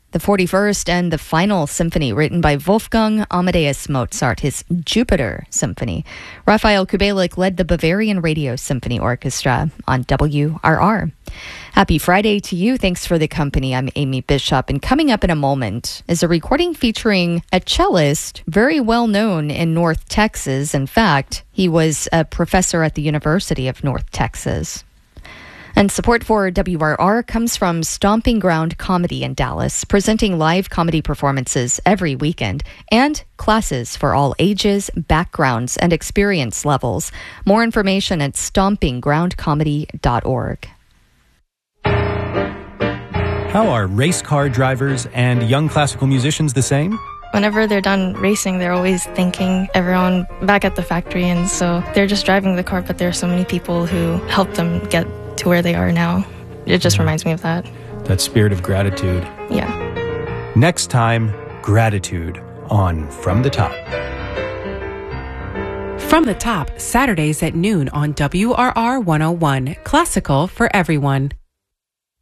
The 41st and the final symphony written by Wolfgang Amadeus Mozart, his Jupiter Symphony. Raphael Kubelik led the Bavarian Radio Symphony Orchestra on WRR. Happy Friday to you. Thanks for the company. I'm Amy Bishop. And coming up in a moment is a recording featuring a cellist very well known in North Texas. In fact, he was a professor at the University of North Texas. And support for WRR comes from Stomping Ground Comedy in Dallas, presenting live comedy performances every weekend and classes for all ages, backgrounds, and experience levels. More information at stompinggroundcomedy.org. How are race car drivers and young classical musicians the same? Whenever they're done racing, they're always thanking everyone back at the factory, and so they're just driving the car, but there are so many people who helped them get to where they are now. It just reminds me of that. That spirit of gratitude. Yeah. Next time, gratitude on From the Top. From the Top, Saturdays at noon on WRR 101, Classical for Everyone.